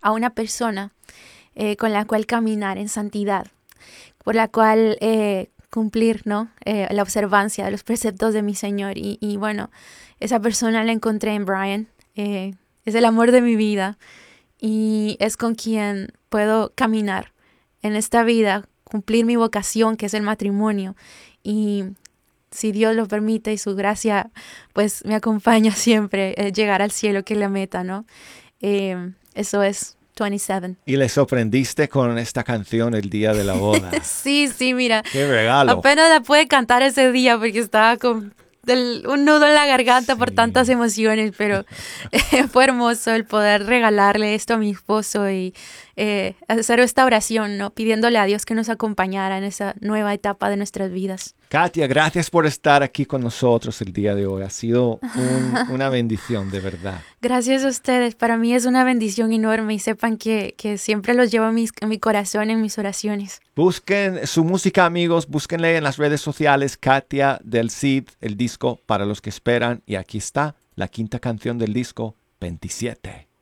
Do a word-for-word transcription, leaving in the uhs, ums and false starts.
a una persona eh, con la cual caminar en santidad, por la cual eh, cumplir, ¿no? Eh, la observancia de los preceptos de mi Señor. Y, y bueno, esa persona la encontré en Brian. Eh, es el amor de mi vida y es con quien puedo caminar en esta vida, cumplir mi vocación, que es el matrimonio. Y si Dios lo permite y su gracia pues me acompaña siempre, eh, llegar al cielo, que es la meta, ¿no? Eh, eso es veintisiete. Y le sorprendiste con esta canción el día de la boda. Sí, sí, mira. ¡Qué regalo! Apenas la pude cantar ese día porque estaba con del, un nudo en la garganta sí. por tantas emociones, pero eh, fue hermoso el poder regalarle esto a mi esposo y eh, hacer esta oración, ¿no? Pidiéndole a Dios que nos acompañara en esa nueva etapa de nuestras vidas. Katia, gracias por estar aquí con nosotros el día de hoy. Ha sido un, una bendición, de verdad. Gracias a ustedes. Para mí es una bendición enorme y sepan que, que siempre los llevo en, mis, en mi corazón, en mis oraciones. Busquen su música, amigos. Búsquenle en las redes sociales, Katia del Cid, el disco para los que esperan. Y aquí está la quinta canción del disco, veintisiete.